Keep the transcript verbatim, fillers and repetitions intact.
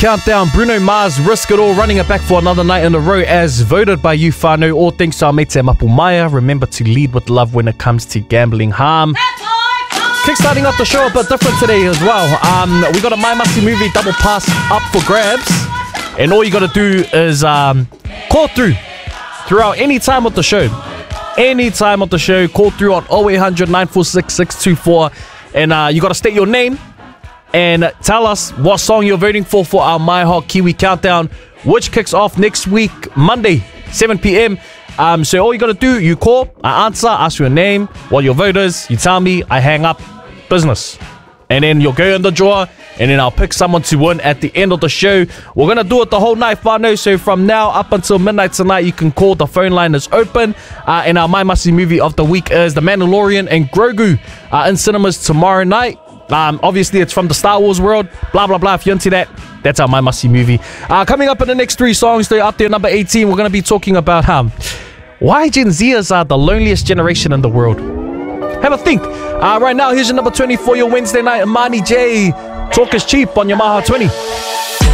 countdown. Bruno Mars, Risk It All, running it back for another night in a row as voted by you, whānau. All thanks to our mates at Mapumaya. Remember to lead with love when it comes to gambling harm. Kickstarting off the show a bit different today as well. Um, we got a My Must See Movie double pass up for grabs. And all you got to do is um, call through throughout any time of the show. Any time of the show, call through on oh eight hundred, nine four six, six two four. And uh, you got to state your name and tell us what song you're voting for for our My Hot Kiwi Countdown, which kicks off next week, Monday, seven p.m. Um, so all you got to do, you call, I answer, ask your name, what your vote is, you tell me, I hang up, business. And then you'll go in the drawer, and then I'll pick someone to win at the end of the show. We're going to do it the whole night, whānau. So from now up until midnight tonight, you can call. The phone line is open. Uh, and our My Must See movie of the week is The Mandalorian and Grogu uh, in cinemas tomorrow night. Um, obviously, it's from the Star Wars world. Blah, blah, blah. If you're into that, that's our My Must See movie. Uh, coming up in the next three songs, they're up there, number eighteen, we're going to be talking about um, why Gen Zers are the loneliest generation in the world. Have a think. Uh, right now, here's your number twenty for your Wednesday night. Imani J. Talk is cheap on your Maha twenty.